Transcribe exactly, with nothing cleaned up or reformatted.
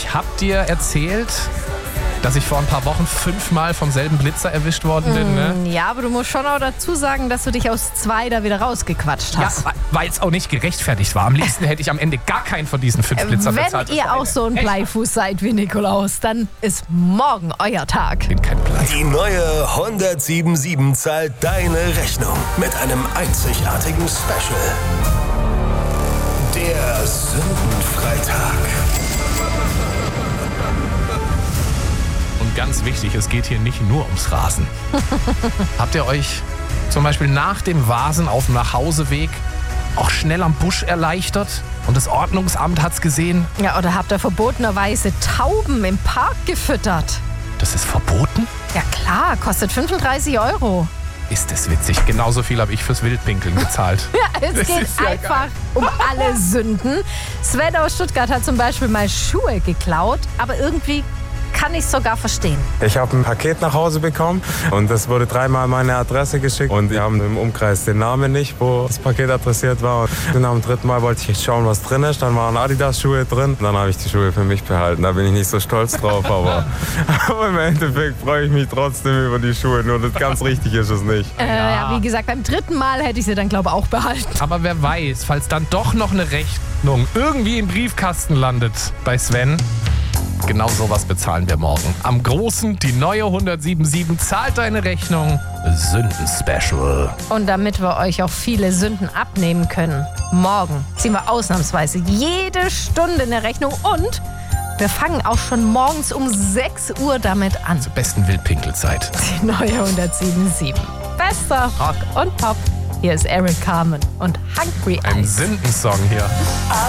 Ich hab dir erzählt, dass ich vor ein paar Wochen fünfmal vom selben Blitzer erwischt worden bin. Ne? Ja, aber du musst schon auch dazu sagen, dass du dich aus zwei da wieder rausgequatscht hast. Ja, weil es auch nicht gerechtfertigt war. Am liebsten hätte ich am Ende gar keinen von diesen fünf Blitzern bezahlt. Wenn ihr auch so ein Bleifuß seid wie Nikolaus, dann ist morgen euer Tag. Ich bin kein Blei. Die neue hundertsiebenundsiebzig zahlt deine Rechnung mit einem einzigartigen Special. Der Sündenfreitag. Und ganz wichtig, es geht hier nicht nur ums Rasen. Habt ihr euch zum Beispiel nach dem Vasen auf dem Nachhauseweg auch schnell am Busch erleichtert? Und das Ordnungsamt hat's gesehen? Ja, oder habt ihr verbotenerweise Tauben im Park gefüttert? Das ist verboten? Ja klar, kostet fünfunddreißig Euro. Ist das witzig. Genauso viel habe ich fürs Wildpinkeln gezahlt. Ja, es Das geht ist ja einfach um alle Sünden. Sven aus Stuttgart hat zum Beispiel mal Schuhe geklaut, aber irgendwie kann ich es sogar verstehen. Ich habe ein Paket nach Hause bekommen und es wurde dreimal meine Adresse geschickt und wir haben im Umkreis den Namen nicht, wo das Paket adressiert war. Und am dritten Mal wollte ich schauen, was drin ist. Dann waren Adidas-Schuhe drin. Dann habe ich die Schuhe für mich behalten. Da bin ich nicht so stolz drauf, aber, aber im Endeffekt freue ich mich trotzdem über die Schuhe. Nur das ganz richtig ist es nicht. Äh, ja, wie gesagt, beim dritten Mal hätte ich sie dann, glaube ich, auch behalten. Aber wer weiß, falls dann doch noch eine Rechnung irgendwie im Briefkasten landet bei Sven, genau sowas bezahlen wir morgen. Am Großen, die neue hundertsiebenundsiebzig zahlt deine Rechnung. Sünden-Special. Und damit wir euch auch viele Sünden abnehmen können, morgen ziehen wir ausnahmsweise jede Stunde eine Rechnung und wir fangen auch schon morgens um sechs Uhr damit an. Zur besten Wildpinkelzeit. Die neue hundertsiebenundsiebzig. Bester Rock und Pop. Hier ist Eric Carmen und Hungry Ein Eyes. Sündensong hier.